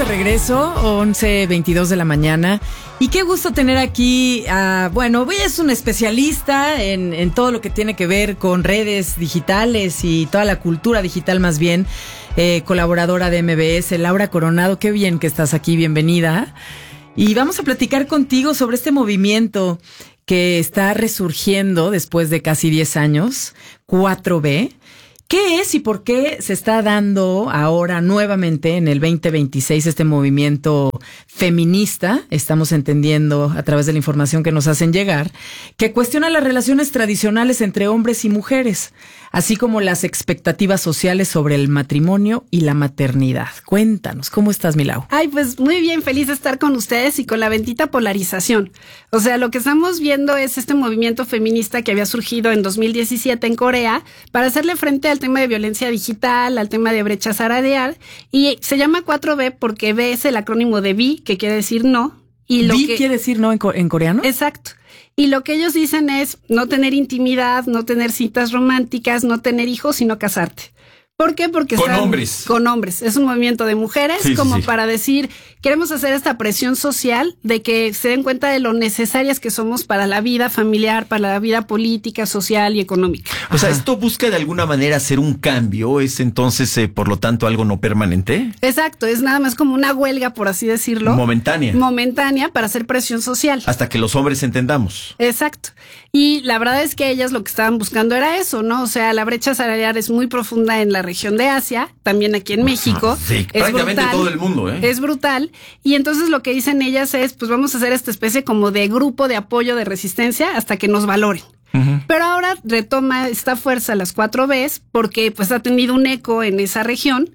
regreso, 11:22 de la mañana. Y qué gusto tener aquí a, bueno, ella es un especialista en todo lo que tiene que ver con redes digitales y toda la cultura digital más bien, colaboradora de MBS, Laura Coronado. Qué bien que estás aquí, bienvenida. Y vamos a platicar contigo sobre este movimiento que está resurgiendo después de casi 10 años, 4B. ¿Qué es y por qué se está dando ahora nuevamente en el 2026 este movimiento feminista? Estamos entendiendo a través de la información que nos hacen llegar, que cuestiona las relaciones tradicionales entre hombres y mujeres, así como las expectativas sociales sobre el matrimonio y la maternidad. Cuéntanos, ¿cómo estás, Milau? Ay, pues muy bien, feliz de estar con ustedes y con la bendita polarización. O sea, lo que estamos viendo es este movimiento feminista que había surgido en 2017 en Corea para hacerle frente al tema de violencia digital, al tema de brecha salarial, y se llama 4B porque B es el acrónimo de bi, que quiere decir no. Y lo ¿Bi que quiere decir no en coreano? Exacto. Y lo que ellos dicen es no tener intimidad, no tener citas románticas, no tener hijos, sino casarte. ¿Por qué? Porque con hombres. Con hombres. Es un movimiento de mujeres, sí, como para decir, queremos hacer esta presión social de que se den cuenta de lo necesarias que somos para la vida familiar, para la vida política, social y económica. O sea, ¿esto busca de alguna manera hacer un cambio? ¿Es entonces, por lo tanto, algo no permanente? Exacto, es nada más como una huelga, por así decirlo. Momentánea. Momentánea para hacer presión social. Hasta que los hombres entendamos. Exacto. Y la verdad es que ellas lo que estaban buscando era eso, ¿no? O sea, la brecha salarial es muy profunda en la región de Asia, también aquí en México. Sí, es prácticamente brutal, todo el mundo, ¿eh? Es brutal. Y entonces lo que dicen ellas es, pues vamos a hacer esta especie como de grupo de apoyo de resistencia hasta que nos valoren. Pero ahora retoma esta fuerza las 4Bs porque pues ha tenido un eco en esa región.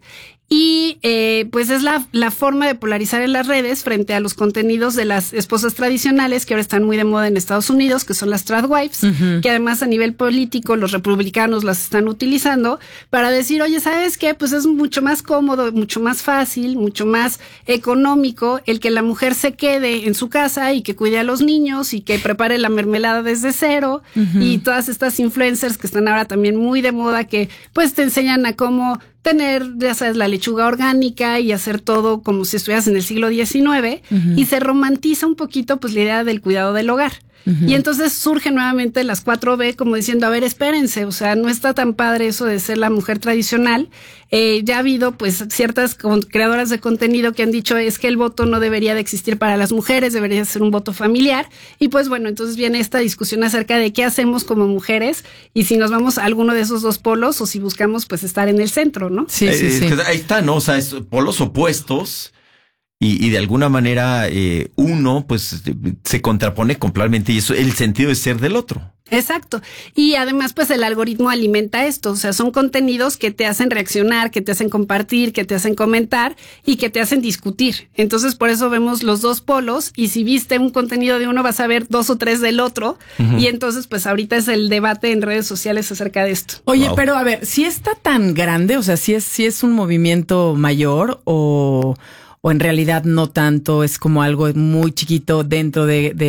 Y pues es la forma de polarizar en las redes frente a los contenidos de las esposas tradicionales que ahora están muy de moda en Estados Unidos, que son las tradwives, que además a nivel político los republicanos las están utilizando para decir, oye, ¿sabes qué? Pues es mucho más cómodo, mucho más fácil, mucho más económico el que la mujer se quede en su casa y que cuide a los niños y que prepare la mermelada desde cero y todas estas influencers que están ahora también muy de moda que pues te enseñan a cómo tener, ya sabes, la lechuga orgánica y hacer todo como si estuvieras en el siglo XIX y se romantiza un poquito pues la idea del cuidado del hogar. Y entonces surge nuevamente las 4B como diciendo, a ver, espérense, o sea, no está tan padre eso de ser la mujer tradicional. Ya ha habido pues ciertas creadoras de contenido que han dicho es que el voto no debería de existir para las mujeres, debería ser un voto familiar. Y pues bueno, entonces viene esta discusión acerca de qué hacemos como mujeres y si nos vamos a alguno de esos dos polos o si buscamos pues estar en el centro, ¿no? Sí. Ahí está, ¿no? O sea, es polos opuestos. Y de alguna manera uno pues se contrapone completamente y eso el sentido de ser del otro. Exacto. Y además pues el algoritmo alimenta esto, o sea, son contenidos que te hacen reaccionar, que te hacen compartir, que te hacen comentar y que te hacen discutir. Entonces por eso vemos los dos polos y si viste un contenido de uno vas a ver 2 o 3 del otro y entonces pues ahorita es el debate en redes sociales acerca de esto. Oye, Wow. pero a ver, si está tan grande, o sea, si es un movimiento mayor o en realidad no tanto, es como algo muy chiquito dentro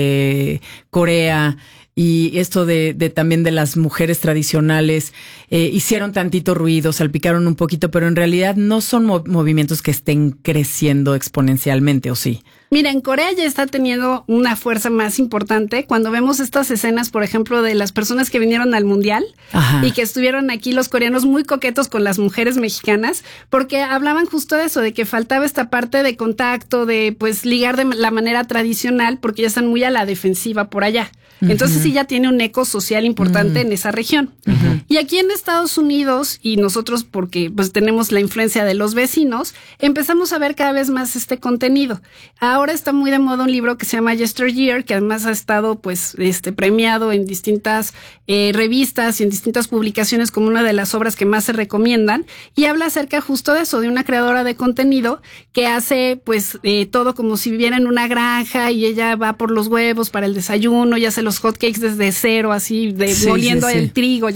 de Corea. Y esto de también de las mujeres tradicionales, hicieron tantito ruido, salpicaron un poquito, pero en realidad no son movimientos que estén creciendo exponencialmente, ¿o sí? Mira, en Corea ya está teniendo una fuerza más importante. Cuando vemos estas escenas, por ejemplo, de las personas que vinieron al Mundial y que estuvieron aquí los coreanos muy coquetos con las mujeres mexicanas, porque hablaban justo de eso, de que faltaba esta parte de contacto, de pues ligar de la manera tradicional, porque ya están muy a la defensiva por allá. Entonces sí ya tiene un eco social importante en esa región. Y aquí en Estados Unidos, y nosotros porque pues tenemos la influencia de los vecinos, empezamos a ver cada vez más este contenido. Ahora está muy de moda un libro que se llama Yesteryear, que además ha estado pues premiado en distintas revistas y en distintas publicaciones como una de las obras que más se recomiendan, y habla acerca justo de eso, de una creadora de contenido que hace pues todo como si viviera en una granja y ella va por los huevos para el desayuno y hace los hotcakes desde cero, así, moliendo el trigo, ya sabes.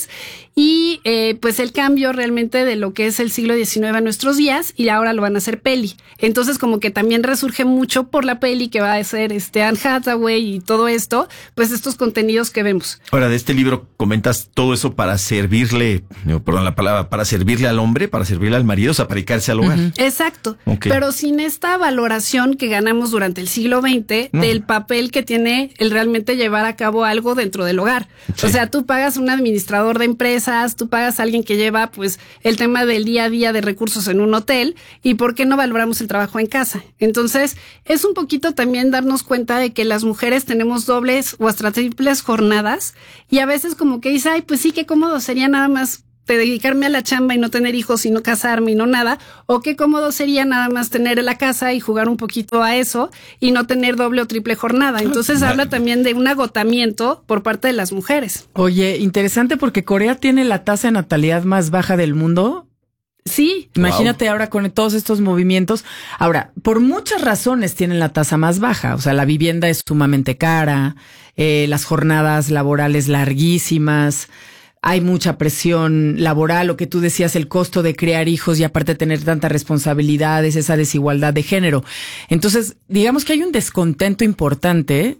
mujeres y pues el cambio realmente de lo que es el siglo XIX a nuestros días, y ahora lo van a hacer peli. Entonces como que también resurge mucho por la peli que va a ser Anne Hathaway y todo esto, pues estos contenidos que vemos. Ahora, de este libro comentas todo eso para servirle, perdón la palabra, para servirle al hombre, para servirle al marido, o sea, para dedicarse al hogar. Exacto. Okay. Pero sin esta valoración que ganamos durante el siglo XX del papel que tiene el realmente llevar a cabo algo dentro del hogar. Sí. O sea, tú pagas un administrador de empresas, tú pagas a alguien que lleva pues el tema del día a día de recursos en un hotel, y ¿por qué no valoramos el trabajo en casa? Entonces, es un poquito también darnos cuenta de que las mujeres tenemos dobles o hasta triples jornadas, y a veces como que dice, ay, pues sí, qué cómodo sería nada más de dedicarme a la chamba y no tener hijos y no casarme y no nada, o qué cómodo sería nada más tener la casa y jugar un poquito a eso y no tener doble o triple jornada. Entonces habla también de un agotamiento por parte de las mujeres. Oye, interesante, porque Corea tiene la tasa de natalidad más baja del mundo. Sí. Imagínate ahora con todos estos movimientos. Ahora, por muchas razones tienen la tasa más baja. O sea, la vivienda es sumamente cara, las jornadas laborales larguísimas, hay mucha presión laboral, lo que tú decías, el costo de criar hijos y aparte tener tantas responsabilidades, esa desigualdad de género. Entonces, digamos que hay un descontento importante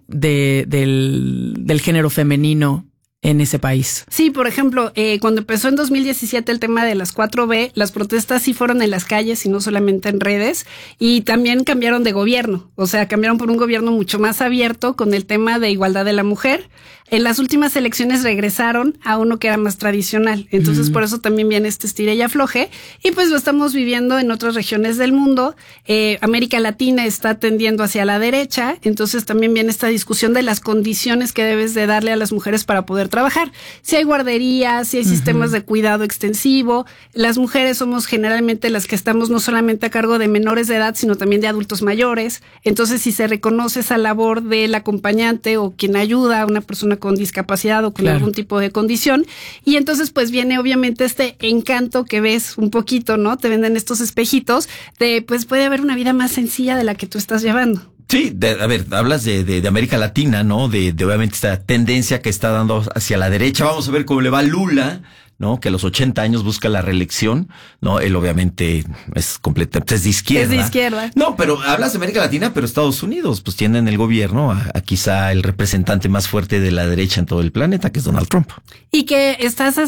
del género femenino en ese país. Sí, por ejemplo, cuando empezó en 2017 el tema de las 4B, las protestas sí fueron en las calles y no solamente en redes, y también cambiaron de gobierno, o sea, cambiaron por un gobierno mucho más abierto con el tema de igualdad de la mujer. En las últimas elecciones regresaron a uno que era más tradicional, entonces por eso también viene este estire y afloje, y pues lo estamos viviendo en otras regiones del mundo. América Latina está tendiendo hacia la derecha, entonces también viene esta discusión de las condiciones que debes de darle a las mujeres para poder trabajar. Si hay guarderías, si hay sistemas de cuidado extensivo, las mujeres somos generalmente las que estamos no solamente a cargo de menores de edad, sino también de adultos mayores. Entonces, si se reconoce esa labor del acompañante o quien ayuda a una persona con discapacidad o con algún tipo de condición, y entonces pues viene obviamente este encanto que ves un poquito, ¿no? Te venden estos espejitos de pues puede haber una vida más sencilla de la que tú estás llevando. Sí, a ver, hablas de América Latina, ¿no? De obviamente esta tendencia que está dando hacia la derecha. Vamos a ver cómo le va a Lula, ¿no? Que a los 80 años busca la reelección, ¿no? Él obviamente es es de izquierda. Es de izquierda. No, pero hablas de América Latina, pero Estados Unidos, pues tienen el gobierno a quizá el representante más fuerte de la derecha en todo el planeta, que es Donald Trump. Y que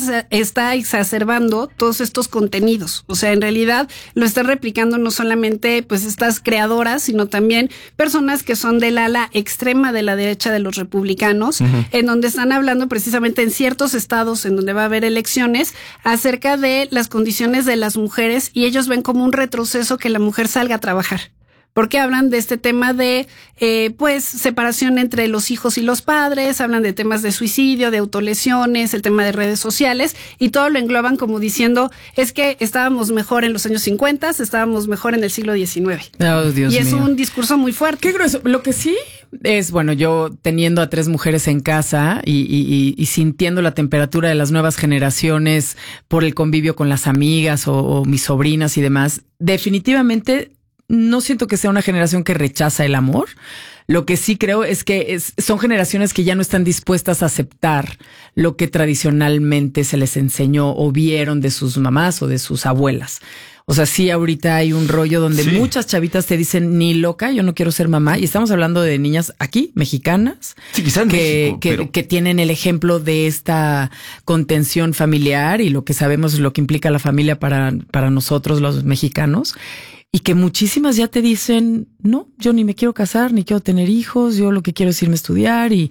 está exacerbando todos estos contenidos. O sea, en realidad lo están replicando no solamente pues estas creadoras, sino también personas que son del ala extrema de la derecha de los republicanos, en donde están hablando precisamente en ciertos estados en donde va a haber elecciones acerca de las condiciones de las mujeres, y ellos ven como un retroceso que la mujer salga a trabajar. Porque hablan de este tema de, pues, separación entre los hijos y los padres, hablan de temas de suicidio, de autolesiones, el tema de redes sociales, y todo lo engloban como diciendo, es que estábamos mejor en los años 50, estábamos mejor en el siglo XIX. Oh, Dios mío. Es un discurso muy fuerte. Qué grueso. Lo que sí es, bueno, yo teniendo a 3 mujeres en casa y sintiendo la temperatura de las nuevas generaciones por el convivio con las amigas o mis sobrinas y demás, definitivamente no siento que sea una generación que rechaza el amor. Lo que sí creo es que son generaciones que ya no están dispuestas a aceptar lo que tradicionalmente se les enseñó o vieron de sus mamás o de sus abuelas. O sea, sí, ahorita hay un rollo donde muchas chavitas te dicen, ni loca, yo no quiero ser mamá. Y estamos hablando de niñas aquí, mexicanas, quizá en México, que tienen el ejemplo de esta contención familiar y lo que sabemos, lo que implica la familia para nosotros los mexicanos. Y que muchísimas ya te dicen, no, yo ni me quiero casar, ni quiero tener hijos, yo lo que quiero es irme a estudiar y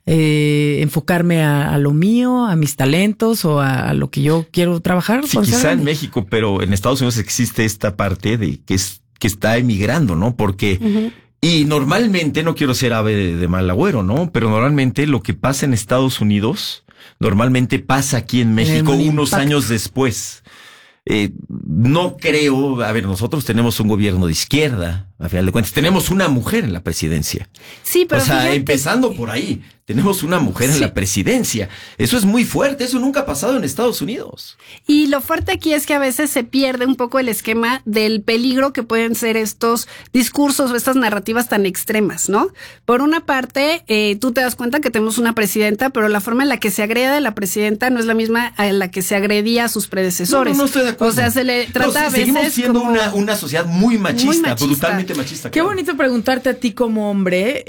enfocarme a lo mío, a mis talentos o a lo que yo quiero trabajar. Sí, quizá en México, pero en Estados Unidos existe esta parte de que está emigrando, ¿no? Porque y normalmente, no quiero ser ave de mal agüero, ¿no? Pero normalmente lo que pasa en Estados Unidos, normalmente pasa aquí en México unos años después. No creo, a ver, nosotros tenemos un gobierno de izquierda A final de cuentas, tenemos una mujer en la presidencia. Sí, pero o sea, empezando por ahí, tenemos una mujer en la presidencia. Eso es muy fuerte, eso nunca ha pasado en Estados Unidos. Y lo fuerte aquí es que a veces se pierde un poco el esquema del peligro que pueden ser estos discursos o estas narrativas tan extremas, ¿no? Por una parte, tú te das cuenta que tenemos una presidenta, pero la forma en la que se agrede a la presidenta no es la misma a la que se agredía a sus predecesores. No estoy de acuerdo. O sea, se le trata a veces seguimos siendo como una sociedad muy machista, brutalmente machista. Qué bonito preguntarte a ti como hombre,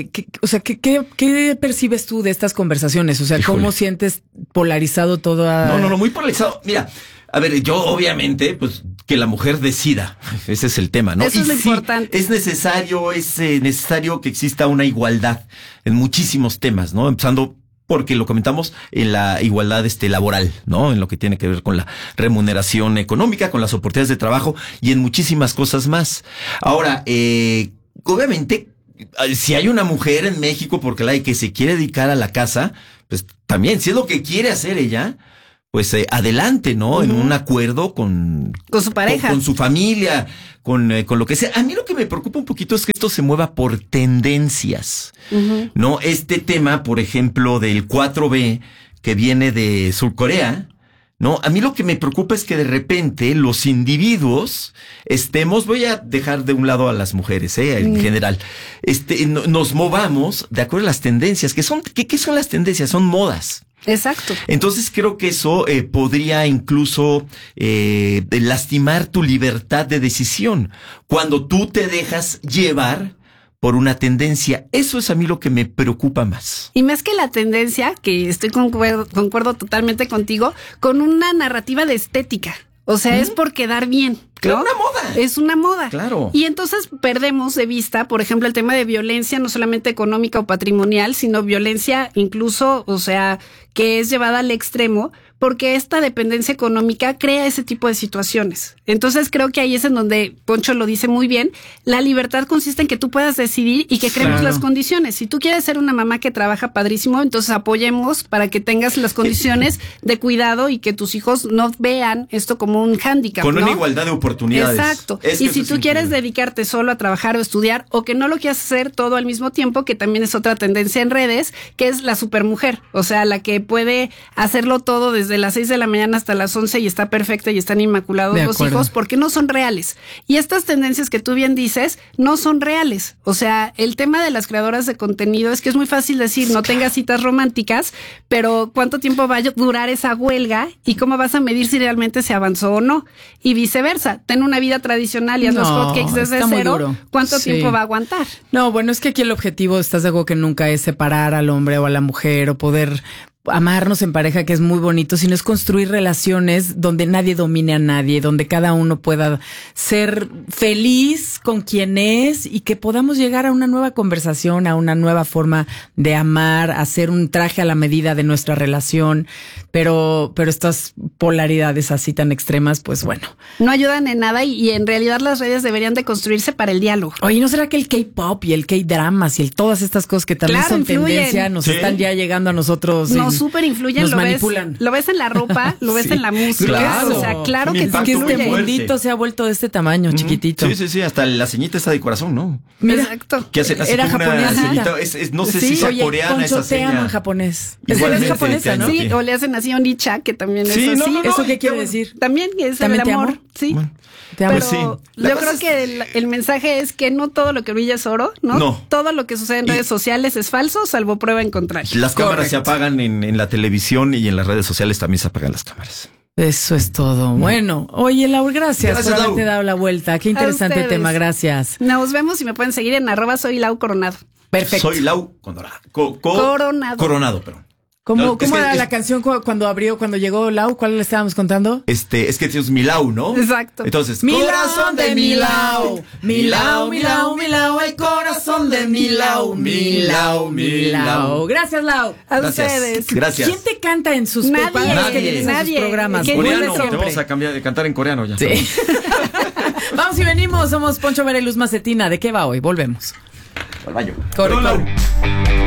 ¿qué percibes tú de estas conversaciones? O sea, Híjole. ¿cómo sientes polarizado todo? No, muy polarizado. Mira, a ver, yo obviamente, pues, que la mujer decida. Ese es el tema, ¿no? Eso es lo importante. Es necesario que exista una igualdad en muchísimos temas, ¿no? Empezando porque lo comentamos en la igualdad laboral, ¿no? En lo que tiene que ver con la remuneración económica, con las oportunidades de trabajo y en muchísimas cosas más. Ahora, obviamente, si hay una mujer en México porque la hay que se quiere dedicar a la casa, pues también, si es lo que quiere hacer ella, pues adelante, ¿no? En un acuerdo con su pareja, con su familia, con lo que sea. A mí lo que me preocupa un poquito es que esto se mueva por tendencias, ¿no? Este tema, por ejemplo, del 4B que viene de Surcorea, ¿no? A mí lo que me preocupa es que de repente los individuos voy a dejar de un lado a las mujeres, en general, nos movamos de acuerdo a las tendencias, ¿qué son las tendencias? Son modas. Exacto. Entonces creo que eso podría incluso lastimar tu libertad de decisión cuando tú te dejas llevar por una tendencia. Eso es a mí lo que me preocupa más. Y más que la tendencia, que estoy concuerdo totalmente contigo, con una narrativa de estética. O sea, es por quedar bien, ¿no? Claro, una moda. Es una moda. Claro. Y entonces perdemos de vista, por ejemplo, el tema de violencia, no solamente económica o patrimonial, sino violencia incluso, o sea, que es llevada al extremo, porque esta dependencia económica crea ese tipo de situaciones. Entonces creo que ahí es en donde Poncho lo dice muy bien, la libertad consiste en que tú puedas decidir y que creemos las condiciones. Si tú quieres ser una mamá que trabaja padrísimo, entonces apoyemos para que tengas las condiciones de cuidado y que tus hijos no vean esto como un hándicap, con ¿no? una igualdad de oportunidades. Exacto. Y si tú quieres dedicarte solo a trabajar o estudiar, o que no lo quieras hacer todo al mismo tiempo, que también es otra tendencia en redes, que es la supermujer, o sea, la que puede hacerlo todo desde las 6 de la mañana hasta las 11 y está perfecta y están inmaculados los hijos, porque no son reales. Y estas tendencias que tú bien dices, no son reales. O sea, el tema de las creadoras de contenido es que es muy fácil decir, no tengas citas románticas, pero ¿cuánto tiempo va a durar esa huelga? ¿Y cómo vas a medir si realmente se avanzó o no? Y viceversa, ten una vida tradicional y haz los hotcakes desde cero. ¿Cuánto tiempo va a aguantar? No, bueno, es que aquí el objetivo, estás de acuerdo que nunca es separar al hombre o a la mujer o poder amarnos en pareja, que es muy bonito, sino es construir relaciones donde nadie domine a nadie, donde cada uno pueda ser feliz con quien es y que podamos llegar a una nueva conversación, a una nueva forma de amar, hacer un traje a la medida de nuestra relación, pero estas polaridades así tan extremas, pues bueno. No ayudan en nada y en realidad las redes deberían de construirse para el diálogo. Oye, ¿no será que el K-pop y el K-dramas y todas estas cosas que también son tendencia nos están ya llegando a nosotros? Súper influyen, nos manipulan. Lo ves en la ropa, lo ves en la música, claro. O sea, claro que este mundito se ha vuelto de este tamaño, chiquitito. Sí, hasta la ceñita está de corazón, ¿no? Mira, exacto. ¿Qué hace? Era japonesa. No sé si sea coreana esa seña. Te amo en japonés. Es japonesa, ¿no? Sí, o le hacen así Onicha, que también es así. ¿Eso qué quiere decir? También es el amor, sí. Bueno. Pero yo creo que el mensaje es que no todo lo que brilla es oro, ¿no? No. Todo lo que sucede en redes sociales es falso, salvo prueba en contrario. Las cámaras se apagan en la televisión y en las redes sociales también se apagan las cámaras. Eso es todo. Bueno, oye, Lau, gracias por haberte dado la vuelta. Qué interesante tema, gracias. Nos vemos y me pueden seguir en @soyLauCoronado. Perfecto. Soy Lau Coronado, perdón. ¿Cómo era la canción cuando llegó Lau? ¿Cuál le estábamos contando? Es que es mi Lau, ¿no? Exacto. Entonces, mi corazón de mi Lau, mi Lau, mi Lau, mi Lau, el corazón de mi Lau, mi Lau, mi Lau. Gracias, Lau. A ustedes. Gracias. ¿Quién te canta en sus programas? Coreano. Te vamos a cambiar de cantar en coreano ya. Sí. Vamos y venimos. Somos Poncho Vera y Luz Macetina. ¿De qué va hoy? Volvemos. Al baño. Corre.